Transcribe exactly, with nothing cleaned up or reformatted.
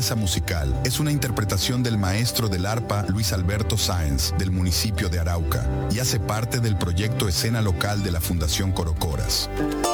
pieza musical es una interpretación del maestro del arpa Luis Alberto Sáenz, del municipio de Arauca, y hace parte del proyecto Escena Local de la Fundación Corocoras.